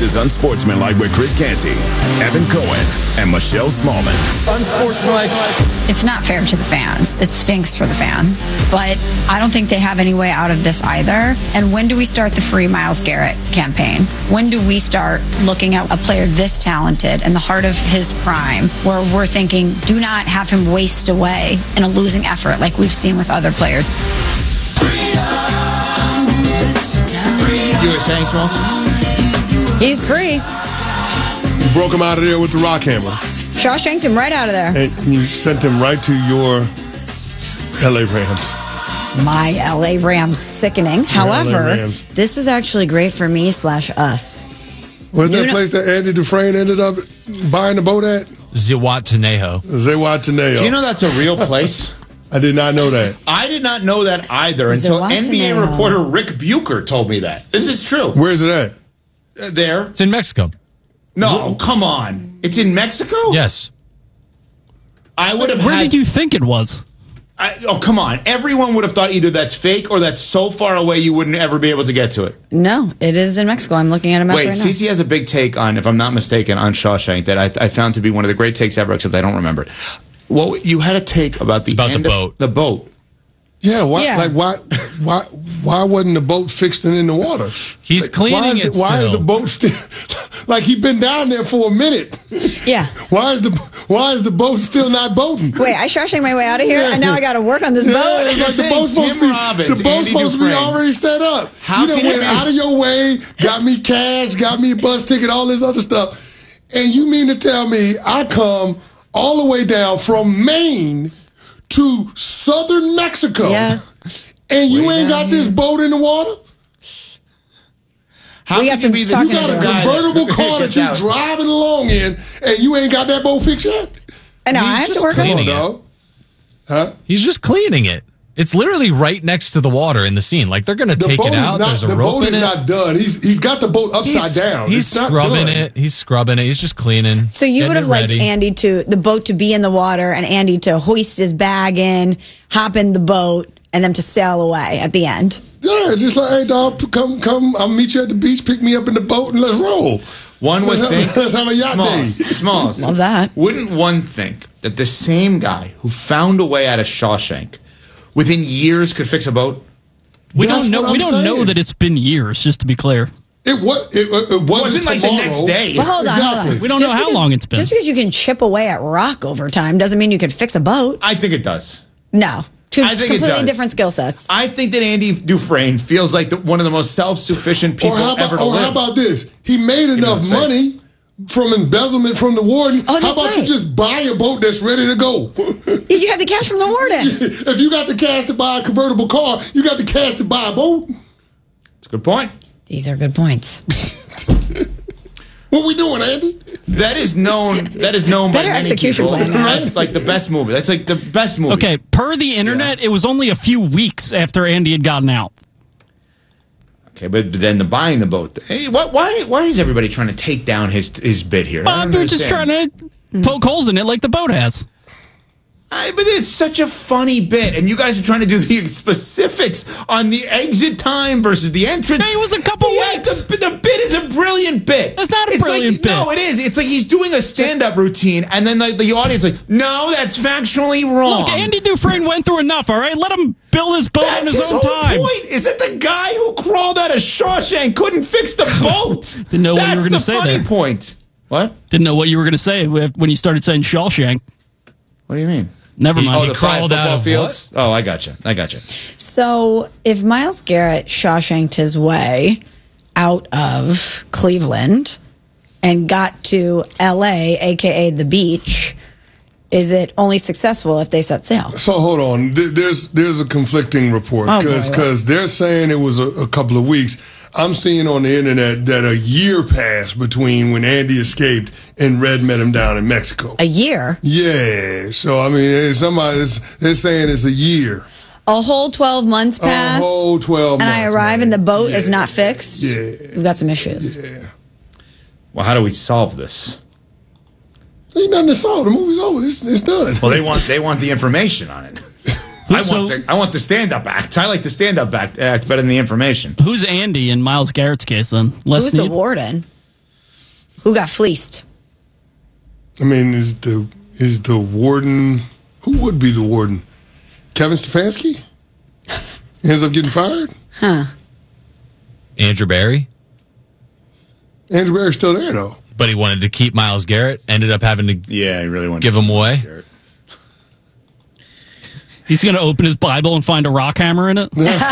This is Unsportsmanlike with Chris Canty, Evan Cohen, and Michelle Smallman. Unsportsmanlike. It's not fair to the fans. It stinks for the fans. But I don't think they have any way out of this either. And when do we start the Free Myles Garrett campaign? When do we start looking at a player this talented in the heart of his prime, where we're thinking, do not have him waste away in a losing effort like we've seen with other players? You were saying, Smalls? He's free. You broke him out of there with the rock hammer. Shawshanked him right out of there. And you sent him right to your L.A. Rams. My L.A. Rams sickening. However, this is actually great for me / us. Where's that place that Andy Dufresne ended up buying the boat at? Zihuatanejo. Zihuatanejo. Do you know that's a real place? I did not know that. I did not know that either until NBA reporter Rick Bucher told me that. This is true. Where is it at? There. It's in Mexico. No, come on. It's in Mexico? Yes. I would have Where did you think it was? Come on. Everyone would have thought either that's fake or that's so far away you wouldn't ever be able to get to it. No, it is in Mexico. I'm looking at a map right now. Cece has a big take on, if I'm not mistaken, on Shawshank that I found to be one of the great takes ever, except I don't remember it. Well, you had a take about the boat. The boat. Yeah, why wasn't the boat fixed and in the water? He's cleaning it still. Why is the boat still like he's been down there for a minute? Yeah. Why is the boat still not boating? Wait, I Shawshanked my way out of here, and now I got to work on this boat. It's like the boat's supposed to be already set up. You done went out of your way, got me cash, got me a bus ticket, all this other stuff, and you mean to tell me I come all the way down from Maine to southern Mexico, and you ain't got this boat in the water? We got some you got a convertible car that you're driving along in, and you ain't got that boat fixed yet? I know, I have to work on it. Huh? He's just cleaning it. It's literally right next to the water in the scene. Like, they're going to take it out. There's a rope in it. The boat is not done. He's got the boat upside down. He's scrubbing it. He's scrubbing it. He's just cleaning. So you would have liked the boat to be in the water and Andy to hoist his bag in, hop in the boat, and then to sail away at the end. Yeah, just like, hey, dog, come, I'll meet you at the beach, pick me up in the boat, and let's roll. Let's have a yacht day. Smalls. Love that. Wouldn't one think that the same guy who found a way out of Shawshank within years could fix a boat? We don't know that it's been years, just to be clear. It wasn't like the next day. Well, hold on. We don't know how long it's been. Just because you can chip away at rock over time doesn't mean you could fix a boat. I think it does. No. I think completely different skill sets. I think that Andy Dufresne feels like one of the most self-sufficient people ever to live. How about this? He made enough money from embezzlement from the warden. Oh, how about you just buy a boat that's ready to go? You got the cash from the warden. If you got the cash to buy a convertible car, you got the cash to buy a boat. That's a good point. These are good points. What we doing, Andy? That is known by many execution people. plan. That's like the best movie. That's like the best movie. Okay, per the internet, it was only a few weeks after Andy had gotten out. Okay, but then the buying the boat. Hey, why is everybody trying to take down his bid here? They're just trying to poke holes in it like the boat has. But it's such a funny bit, and you guys are trying to do the specifics on the exit time versus the entrance. Hey, it was a couple weeks. The bit is a brilliant bit. That's not a brilliant bit. No, it is. It's like he's doing a stand-up routine, and then the audience is like, no, that's factually wrong. Look, Andy Dufresne went through enough, all right? Let him build his boat in his own time. Point is that the guy who crawled out of Shawshank couldn't fix the boat. Didn't know what you were going to say there. That's the funny point. What? Didn't know what you were going to say when you started saying Shawshank. What do you mean? Never mind. The crawled out of fields. What? Oh, I gotcha. So if Myles Garrett Shawshanked his way out of Cleveland and got to L.A., a.k.a. the beach, is it only successful if they set sail? So hold on. There's a conflicting report because they're saying it was a couple of weeks. I'm seeing on the internet that a year passed between when Andy escaped and Red met him down in Mexico. A year? Yeah. So, I mean, they're saying it's a year. A whole 12 months pass? A whole 12 months. And I arrive and the boat is not fixed? Yeah. We've got some issues. Yeah. Well, how do we solve this? Ain't nothing to solve. The movie's over. It's done. Well, they want the information on it. I want the stand-up act. I like the stand-up act better than the information. Who's Andy in Myles Garrett's case, then? Who's the warden? Who got fleeced? I mean, is the warden? Who would be the warden? Kevin Stefanski? He ends up getting fired? Huh. Andrew Berry? Andrew Berry's still there, though. But he wanted to keep Myles Garrett. Ended up having to he really wanted give him away. He's going to open his Bible and find a rock hammer in it?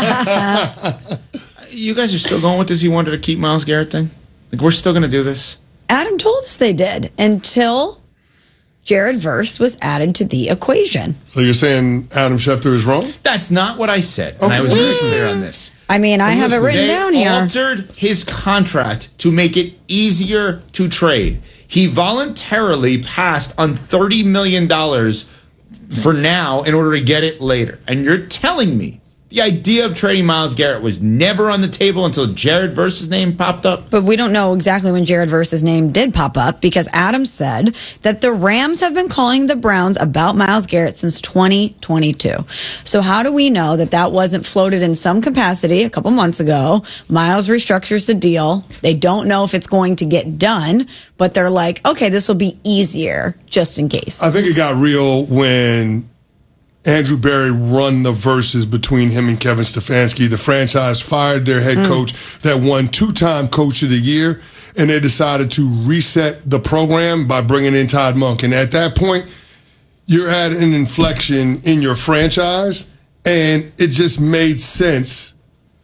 You guys are still going with this? He wanted to keep Myles Garrett thing? Like, we're still going to do this? Adam told us they did until Jared Verse was added to the equation. So you're saying Adam Schefter is wrong? That's not what I said. And I was very clear on this. I mean, I have it written down here. They altered his contract to make it easier to trade. He voluntarily passed on $30 million for now in order to get it later. And you're telling me the idea of trading Myles Garrett was never on the table until Jared Verse's name popped up? But we don't know exactly when Jared Verse's name did pop up because Adam said that the Rams have been calling the Browns about Myles Garrett since 2022. So how do we know that that wasn't floated in some capacity a couple months ago? Myles restructures the deal. They don't know if it's going to get done, but they're like, okay, this will be easier just in case. I think it got real when Andrew Berry run the verses between him and Kevin Stefanski. The franchise fired their head coach that won 2-time Coach of the Year, and they decided to reset the program by bringing in Todd Monk. And at that point, you're at an inflection in your franchise, and it just made sense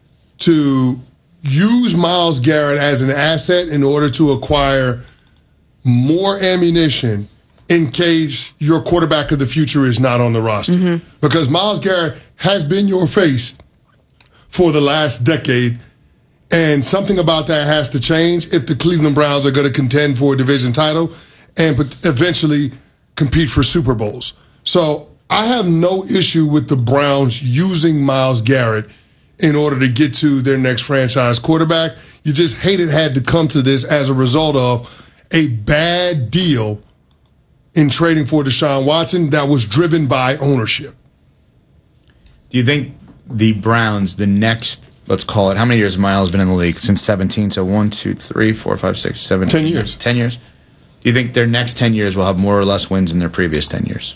to use Myles Garrett as an asset in order to acquire more ammunition in case your quarterback of the future is not on the roster. Mm-hmm. Because Myles Garrett has been your face for the last decade, and something about that has to change if the Cleveland Browns are going to contend for a division title and eventually compete for Super Bowls. So I have no issue with the Browns using Myles Garrett in order to get to their next franchise quarterback. You just hate it had to come to this as a result of a bad deal in trading for Deshaun Watson that was driven by ownership. Do you think the Browns, the next, let's call it, how many years has Myles been in the league? Since 17, so 1, 2, 3, 4, 5, 6, 7, 10 years. 10 years? Do you think their next 10 years will have more or less wins than their previous 10 years?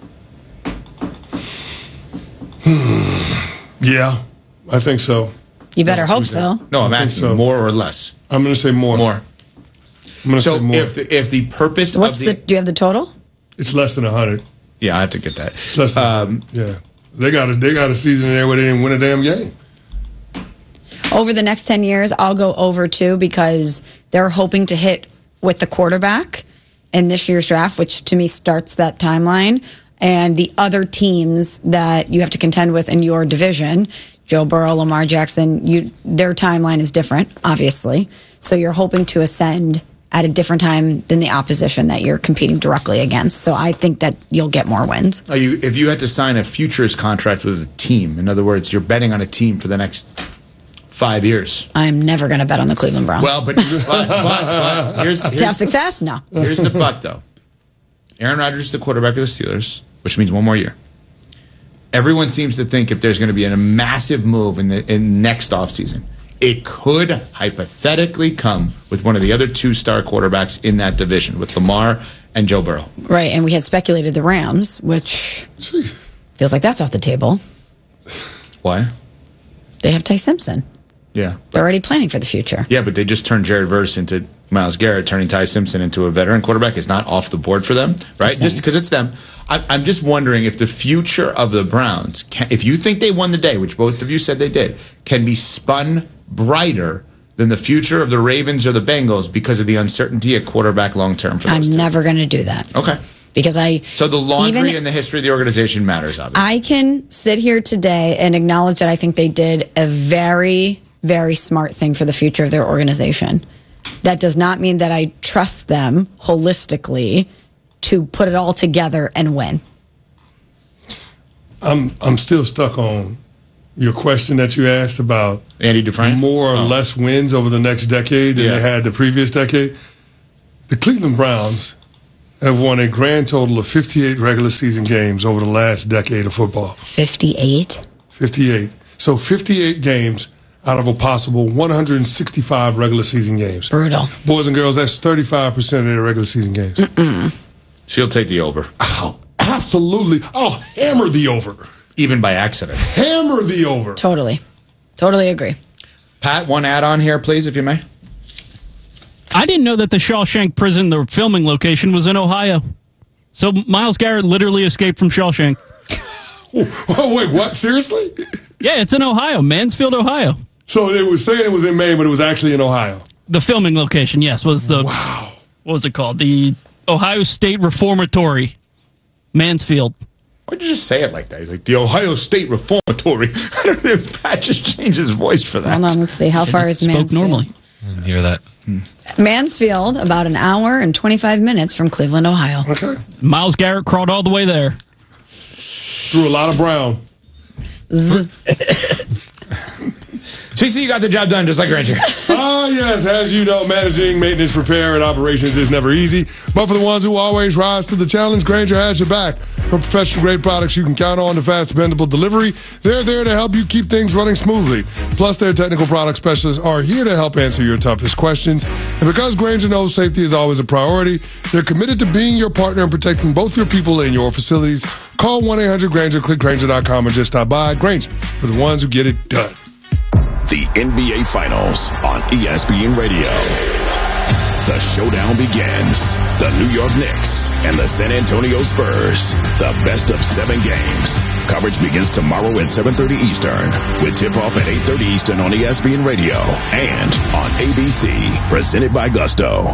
Yeah, I think so. You better hope so. No, I'm asking more or less. I'm going to say more. More. I'm going to say more. If the purpose do you have the total? It's less than 100. Yeah, I have to get that. It's less than 100. Yeah. They got a season in there where they didn't win a damn game. Over the next 10 years, I'll go over 2 because they're hoping to hit with the quarterback in this year's draft, which to me starts that timeline. And the other teams that you have to contend with in your division, Joe Burrow, Lamar Jackson, their timeline is different, obviously. So you're hoping to ascend at a different time than the opposition that you're competing directly against. So I think that you'll get more wins. If you had to sign a futures contract with a team, in other words, you're betting on a team for the next 5 years. I'm never going to bet on the Cleveland Browns. Well, but here's to have success? No. Here's the but, though. Aaron Rodgers is the quarterback of the Steelers, which means one more year. Everyone seems to think if there's going to be a massive move in next offseason, it could hypothetically come with one of the other 2-star quarterbacks in that division, with Lamar and Joe Burrow. Right, and we had speculated the Rams, which feels like that's off the table. Why? They have Ty Simpson. Yeah. They're already planning for the future. Yeah, but they just turned Jared Verse into Myles Garrett. Turning Ty Simpson into a veteran quarterback is not off the board for them, right? Just because it's them. I'm just wondering if the future of the Browns, if you think they won the day, which both of you said they did, can be spun brighter than the future of the Ravens or the Bengals because of the uncertainty at quarterback long term for those I'm never going to do that. Okay. Because So the laundry and the history of the organization matters, obviously. I can sit here today and acknowledge that I think they did a very, very smart thing for the future of their organization. That does not mean that I trust them holistically to put it all together and win. I'm still stuck on your question that you asked about Andy Dufresne? More or less wins over the next decade than they had the previous decade. The Cleveland Browns have won a grand total of 58 regular season games over the last decade of football. 58? 58. So 58 games out of a possible 165 regular season games. Brutal. Boys and girls, that's 35% of their regular season games. She'll take the over. Oh, absolutely. I'll hammer the over. Even by accident. Hammer the over. Totally agree. Pat, one add-on here, please, if you may. I didn't know that the Shawshank prison, the filming location, was in Ohio. So Myles Garrett literally escaped from Shawshank. Oh, wait, what? Seriously? Yeah, it's in Ohio, Mansfield, Ohio. So it was saying it was in Maine, but it was actually in Ohio. The filming location, yes, was the... Wow. What was it called? The Ohio State Reformatory, Mansfield. Why'd you just say it like that? He's like, the Ohio State Reformatory. I don't know if Pat just changed his voice for that. Hold on, let's see. How far is Mansfield? Normally. I didn't hear that. Mansfield, about an hour and 25 minutes from Cleveland, Ohio. Okay. Myles Garrett crawled all the way there. Threw a lot of brown. CC, you got the job done just like Granger. Yes, as you know, managing maintenance, repair, and operations is never easy. But for the ones who always rise to the challenge, Granger has your back. For professional-grade products you can count on to fast, dependable delivery, they're there to help you keep things running smoothly. Plus, their technical product specialists are here to help answer your toughest questions. And because Granger knows safety is always a priority, they're committed to being your partner and protecting both your people and your facilities. Call 1-800-GRANGER, click Granger.com, or just stop by. Granger, for the ones who get it done. The NBA Finals on ESPN Radio. The showdown begins. The New York Knicks and the San Antonio Spurs. The best of 7 games. Coverage begins tomorrow at 7:30 Eastern with tip-off at 8:30 Eastern on ESPN Radio and on ABC. Presented by Gusto.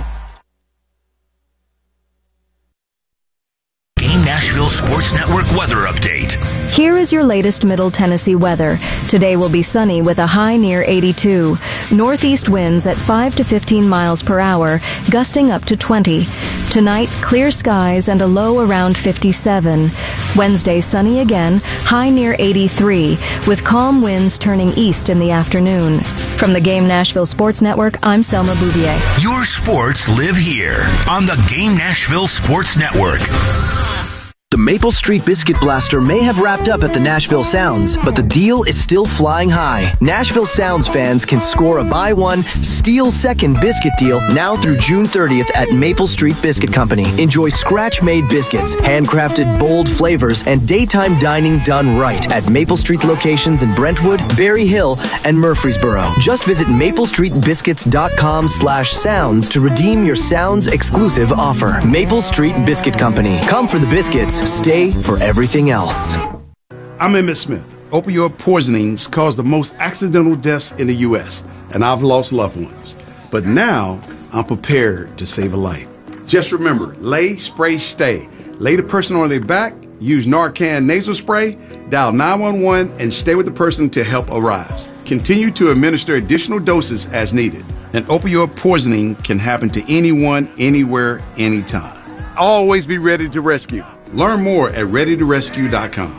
Game Nashville Sports Network weather update. Here is your latest Middle Tennessee weather. Today will be sunny with a high near 82. Northeast winds at 5 to 15 miles per hour, gusting up to 20. Tonight, clear skies and a low around 57. Wednesday, sunny again, high near 83, with calm winds turning east in the afternoon. From the Game Nashville Sports Network, I'm Selma Bouvier. Your sports live here on the Game Nashville Sports Network. The Maple Street Biscuit Blaster may have wrapped up at the Nashville Sounds, but the deal is still flying high. Nashville Sounds fans can score a buy one, steal second biscuit deal now through June 30th at Maple Street Biscuit Company. Enjoy scratch-made biscuits, handcrafted bold flavors, and daytime dining done right at Maple Street locations in Brentwood, Berry Hill, and Murfreesboro. Just visit maplestreetbiscuits.com/sounds to redeem your Sounds exclusive offer. Maple Street Biscuit Company. Come for the biscuits. Stay for everything else. I'm Emmett Smith. Opioid poisonings cause the most accidental deaths in the U.S., and I've lost loved ones. But now, I'm prepared to save a life. Just remember, lay, spray, stay. Lay the person on their back, use Narcan nasal spray, dial 911, and stay with the person until help arrives. Continue to administer additional doses as needed. An opioid poisoning can happen to anyone, anywhere, anytime. Always be ready to rescue. Learn more at ReadyToRescue.com.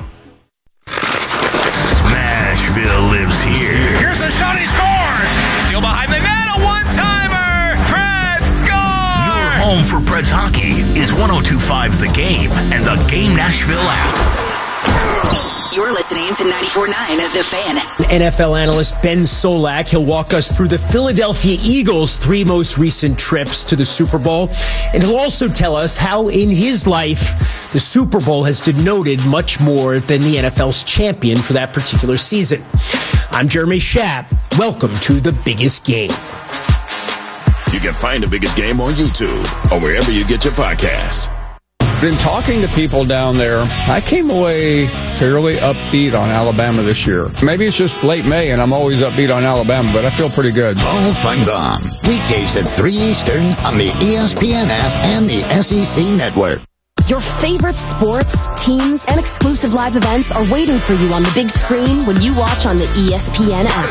Smashville lives here. Here's a shot, he scores! Still behind the net, a one-timer! Preds score! Your home for Preds hockey is 102.5 The Game and the Game Nashville app. You're listening to 94.9 The Fan. NFL analyst Ben Solak, he'll walk us through the Philadelphia Eagles' 3 most recent trips to the Super Bowl. And he'll also tell us how in his life, the Super Bowl has denoted much more than the NFL's champion for that particular season. I'm Jeremy Schaap. Welcome to The Biggest Game. You can find The Biggest Game on YouTube or wherever you get your podcasts. Been talking to people down there. I came away fairly upbeat on Alabama this year. Maybe it's just late May and I'm always upbeat on Alabama, but I feel pretty good. Paul Feinbaum, weekdays at 3 Eastern on the ESPN app and the SEC Network. Your favorite sports, teams, and exclusive live events are waiting for you on the big screen when you watch on the ESPN app.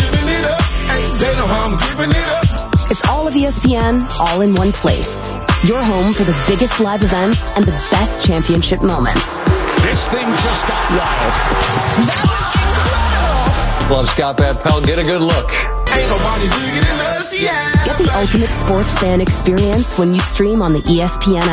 It's all of ESPN, all in one place. Your home for the biggest live events and the best championship moments. This thing just got wild. Love Scott Van Pelt. Get a good look. Ain't nobody bigger than us, yeah. Get the ultimate sports fan experience when you stream on the ESPN app.